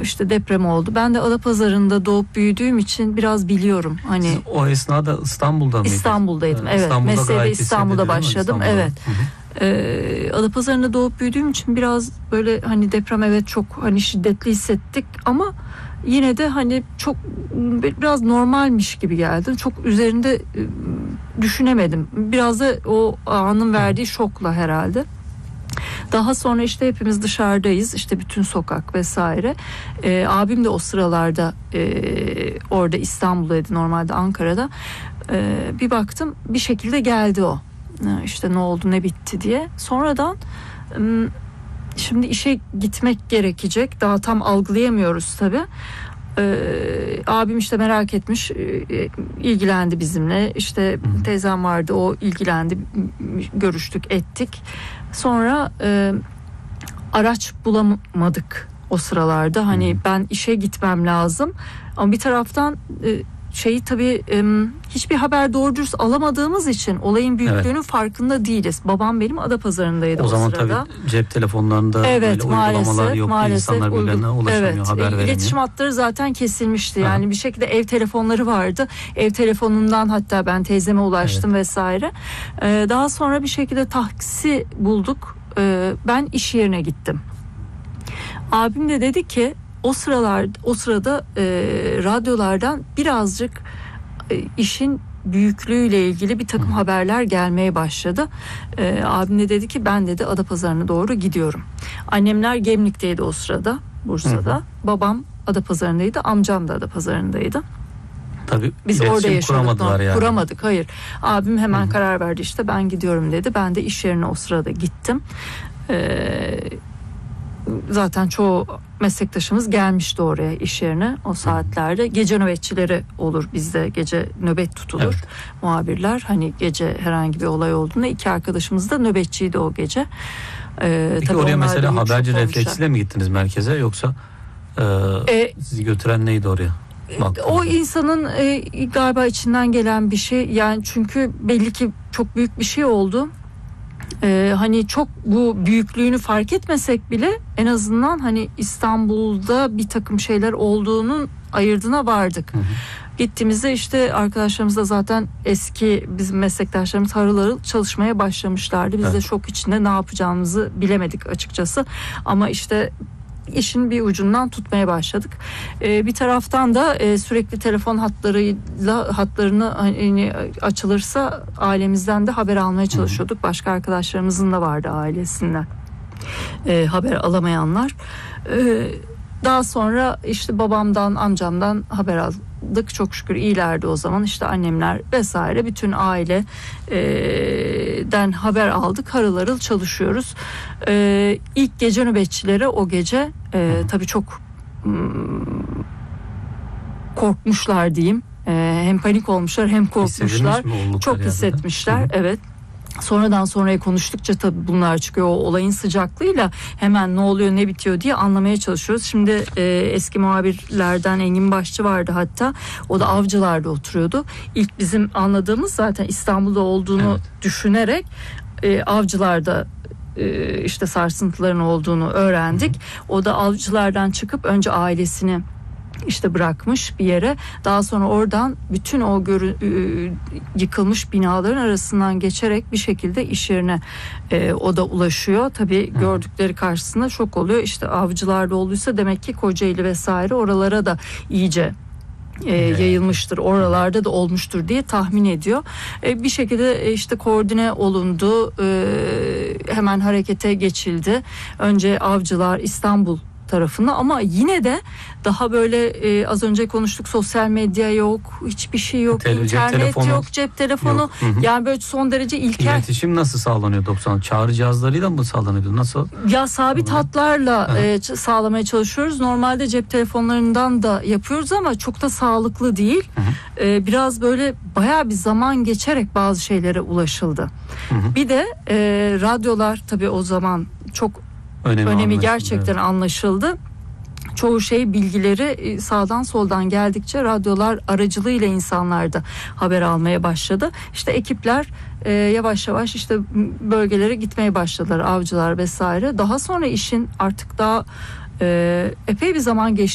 işte deprem oldu. Ben de Adapazarı'nda doğup büyüdüğüm için biraz biliyorum. Hani siz o esnada İstanbul'da mıydınız? İstanbul'daydım. Evet. İstanbul'da Mesleğe İstanbul'da başladım. Evet. Adapazarı'nda doğup büyüdüğüm için biraz böyle hani deprem evet çok hani şiddetli hissettik ama yine de hani çok biraz normalmiş gibi geldi. Çok üzerinde düşünemedim. Biraz da o anın verdiği şokla herhalde. Daha sonra işte hepimiz dışarıdayız. İşte bütün sokak vesaire. Abim de o sıralarda orada İstanbul'daydı, normalde Ankara'da. Bir baktım bir şekilde geldi o. İşte ne oldu ne bitti diye. Sonradan şimdi işe gitmek gerekecek. Daha tam algılayamıyoruz tabii. Abim işte merak etmiş, ilgilendi bizimle. İşte teyzem vardı, o ilgilendi, görüştük ettik. Sonra araç bulamadık o sıralarda. Hani ben işe gitmem lazım ama bir taraftan tabii hiçbir haber doğru dürüst alamadığımız için olayın büyüklüğünün farkında değiliz. Babam benim Adapazarı'ndaydı o zaman sırada. Tabii cep telefonlarında evet, uygulamalar yok. İnsanlar birbirine ulaşamıyor, haber veremiyor. İletişim hatları zaten kesilmişti. Yani bir şekilde ev telefonları vardı. Ev telefonundan hatta ben teyzeme ulaştım vesaire. Daha sonra bir şekilde taksi bulduk. Ben iş yerine gittim. Abim de dedi ki o sırada radyolardan birazcık işin büyüklüğüyle ilgili bir takım haberler gelmeye başladı. Abim de dedi ki ben dedi Adapazarı'na doğru gidiyorum. Annemler Gemlik'teydi o sırada, Bursa'da. Babam Adapazarı'ndaydı, amcam da Adapazarı'ndaydı. Tabii biz orada yaşadık. Yani. Kuramadık, hayır. Abim hemen karar verdi, işte ben gidiyorum dedi. Ben de iş yerine o sırada gittim. Zaten çoğu meslektaşımız gelmişti oraya iş yerine o saatlerde. Gece nöbetçileri olur bizde, gece nöbet tutulur. Muhabirler hani gece herhangi bir olay olduğunda 2 arkadaşımız da nöbetçiydi o gece. Peki tabii oraya mesela haberci refleksiyle mi gittiniz merkeze, yoksa sizi götüren neydi oraya? O insanın galiba içinden gelen bir şey yani, çünkü belli ki çok büyük bir şey oldu. Hani çok bu büyüklüğünü fark etmesek bile en azından hani İstanbul'da bir takım şeyler olduğunun ayırdına vardık. Gittiğimizde işte arkadaşlarımız da zaten eski bizim meslektaşlarımız harıl harıl çalışmaya başlamışlardı. Biz de şok içinde ne yapacağımızı bilemedik açıkçası. Ama işte işin bir ucundan tutmaya başladık. Bir taraftan da sürekli telefon hatlarını hani açılırsa ailemizden de haber almaya çalışıyorduk. Başka arkadaşlarımızın da vardı ailesinden haber alamayanlar. Daha sonra işte babamdan, amcamdan haber aldık. Çok şükür iyilerdi o zaman. İşte annemler vesaire bütün aileden haber aldık. Harıl harıl çalışıyoruz. İlk gece nöbetçileri o gece tabii çok korkmuşlar diyeyim. Hem panik olmuşlar hem korkmuşlar. Çok hissetmişler. Evet. Sonradan sonraya konuştukça tabii bunlar çıkıyor. O olayın sıcaklığıyla hemen ne oluyor ne bitiyor diye anlamaya çalışıyoruz. Şimdi eski muhabirlerden Engin Başçı vardı hatta. O da Avcılar'da oturuyordu. İlk bizim anladığımız zaten İstanbul'da olduğunu düşünerek Avcılar'da işte sarsıntıların olduğunu öğrendik. O da Avcılar'dan çıkıp önce ailesini işte bırakmış bir yere. Daha sonra oradan bütün o yıkılmış binaların arasından geçerek bir şekilde iş yerine o da ulaşıyor. Tabii gördükleri karşısında şok oluyor. İşte Avcılar'da olduysa demek ki Kocaeli vesaire oralara da iyice yayılmıştır. Oralarda da olmuştur diye tahmin ediyor. Bir şekilde işte koordine olundu. Hemen harekete geçildi. Önce Avcılar, İstanbul tarafına, ama yine de daha böyle az önce konuştuk, sosyal medya yok, hiçbir şey yok, internet yok, cep telefonu yok. Yani böyle son derece ilkel. İletişim nasıl sağlanıyor 90? Çağrı cihazlarıyla mı sağlanıyordu? Nasıl? Ya sabit hatlarla sağlamaya çalışıyoruz. Normalde cep telefonlarından da yapıyoruz ama çok da sağlıklı değil. Biraz böyle bayağı bir zaman geçerek bazı şeylere ulaşıldı. Bir de radyolar tabii o zaman çok önemi gerçekten anlaşıldı. Çoğu bilgileri sağdan soldan geldikçe radyolar aracılığıyla insanlar da haber almaya başladı. İşte ekipler yavaş yavaş işte bölgelere gitmeye başladılar, Avcılar vesaire. Daha sonra işin artık daha epey bir zaman geçti.